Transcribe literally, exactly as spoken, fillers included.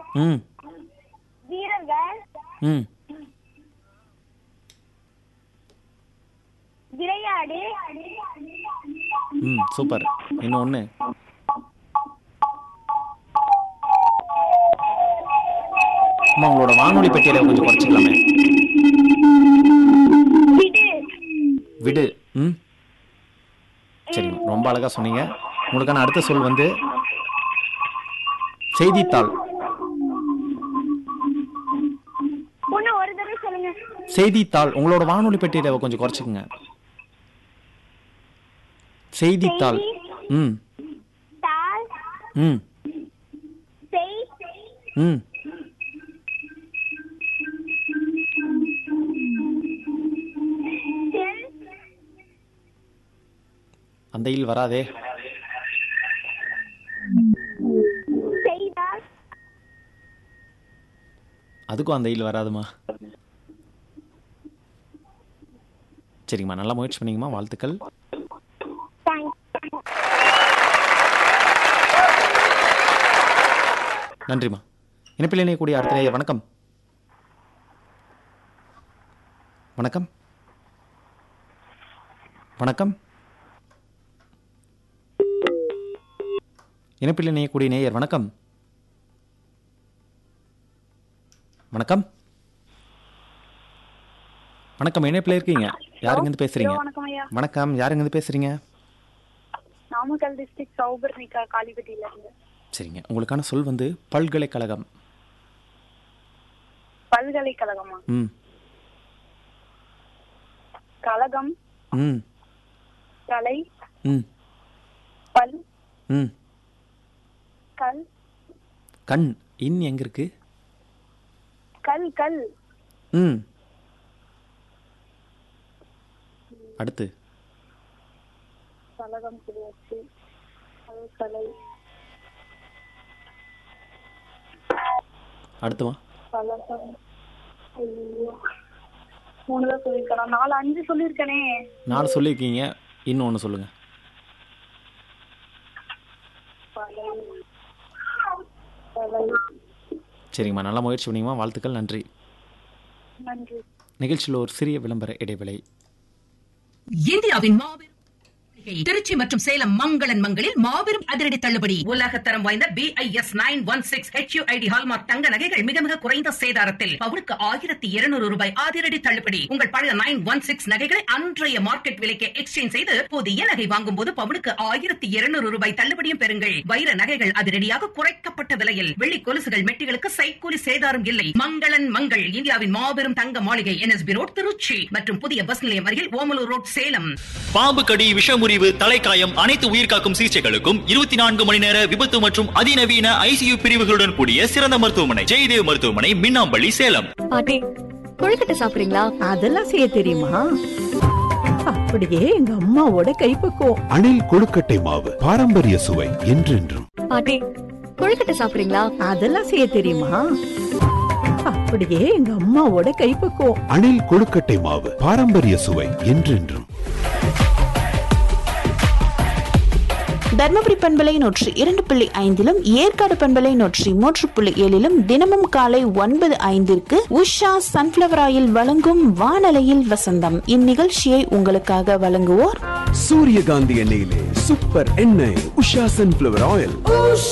ம் வீரர்கள், ம் விளையாடு, ம் சூப்பர். இன்னும் ஒன்று. அம்மா உங்களோட வானொலி பெட்டியில கொஞ்சம் குறைச்சிக்கலாமே. விடு, விடு. ம் சரிம்மா, ரொம்ப அழகாக சொன்னீங்க. உங்களுக்கான அடுத்த சொல் வந்து செய்தித்தாள். ஒண்ணு ஒரு தடவை சொல்லுங்க. செய்தித்தாள். உங்களோட வானொலி பெட்டியில கொஞ்சம் குறைச்சிக்கங்க. செய்தித்தாள். ம் தாள், ம் செய், ம் செல், அந்த இல் வராதே. செய்தால், அதுக்கும் அந்த இல் வராதுமா. சரிங்கம்மா, நல்லா முயற்சி பண்ணீங்கம்மா. வாழ்த்துக்கள். தேங்க்ஸ். நன்றிம்மா. இணைப்பில் இணையக்கூடிய அடுத்த நேயர். வணக்கம். வணக்கம் வணக்கம் இணைப்பில் இணையக்கூடிய நேயர். வணக்கம் வணக்கம் வணக்கம் இணைப்பில் இருக்கீங்க. யாருங்க பேசுறீங்க? வணக்கம் ஐயா. வணக்கம், யாருங்க பேசுறீங்க? நாமக்கல் டிஸ்ட்ரிக்ட் சௌபர்ணிகா, காலிப்பட்டியில இருந்து. சரிங்க, உங்களுக்கான சொல் வந்து பல்கலைக்கழகம். பல்கலைக்கழகமா? ம் கழகம், ம் கலை, ம் பல், ம் கல், கண். இன் எங்க இருக்கு? கல், கல், ம் அடுத்து கழகம், குடியாட்சி, கலை, அடுத்துமா? கழகம். ஐயோ, மூணுதான் சொல்லிருக்கேன். நாலு அஞ்சு சொல்லிருக்கேனே. நாலு சொல்லியிருக்கீங்க, இன்னும் ஒன்று சொல்லுங்க. சரிங்கம்மா, நல்லா முயற்சி பண்ணீங்கம்மா. வாழ்த்துக்கள். நன்றி. நன்றி. நிகழ்ச்சியில் ஒரு சிறிய விளம்பர இடைவேளை. இந்தியாவின் மாபெரும் திருச்சி மற்றும் சேலம் மங்களன் மங்களில் மாபெரும் அதிரடி தள்ளுபடி. உலக தரம் வாய்ந்த B I S nine one six H you I D hallmark தங்க நகைகள் மிக மிக குறைந்த சேதாரத்தில் பவுனுக்கு ஆயிரத்தி இருநூறு ரூபாய் அதிரடி தள்ளுபடி. உங்கள் பழைய நைன் ஒன் சிக்ஸ் நகைகளை அன்றைய மார்க்கெட் விலைக்கு எக்ஸ்சேஞ்ச் செய்து புதிய நகை வாங்கும் போது பவுனுக்கு ஆயிரத்தி இருநூறு ரூபாய் தள்ளுபடியும் பெறுங்கள். வைர நகைகள் அதிரடியாக குறைக்கப்பட்ட விலையில். வெள்ளி கொலுசுகள் மெட்டிகளுக்கு சைக்கூலி சேதாரம் இல்லை. மங்களன் மங்கள் இந்தியாவின் மாபெரும் தங்க மாளிகை, N S B road, Trichy மற்றும் புதிய பஸ் நிலையம் அருகில் ஓமலூர் ரோட், சேலம். பாம்பு கடி, விஷமுறிவு, தலைக்காயம், அனைத்து உயிர்காக்கும் சிகிச்சைகளுக்கும் இருபத்தி நான்கு மணி நேர விபத்து மற்றும் அதிநவீன ஐசியு பிரிவுகளுடன் கூடிய சிறந்த மருத்துவமனை ஜெயதேவ் மருத்துவமனை, மின்னாம்பள்ளி, சேலம். பாட்டி, கொழுக்கட்டை சாப்பிடுறீங்களா? அதெல்லாம் செய்ய தெரியுமா? அப்படியே எங்க அம்மாவோட கைப்பக்குவம். அணில் கொழுக்கட்டை மாவு, பாரம்பரிய சுவை என்றென்றும். பாட்டி, கொழுக்கட்டை சாப்பிடுறீங்களா? அதெல்லாம் செய்ய தெரியுமா? அப்படியே எங்க அம்மாவோட கைப்பக்குவம். அணில் கொழுக்கட்டை மாவு, பாரம்பரிய சுவை என்றென்றும். தர்மபுரி பண்பலை நூற்றி இரண்டு புள்ளி ஐந்திலும் ஏற்காடு பண்பலை நூற்றி மூன்று புள்ளி ஏழிலும் தினமும் காலை ஒன்பது ஐந்திற்கு உஷா சன்ஃபிளவர் ஆயில் வழங்கும் வானலையில் வசந்தம். இந்நிகழ்ச்சியை உங்களுக்காக வழங்குவோர் சூரியகாந்தி எண்ணெயிலே சூப்பர் எண்ணெய் உஷா சன்ஃபிளவர் ஆயில்.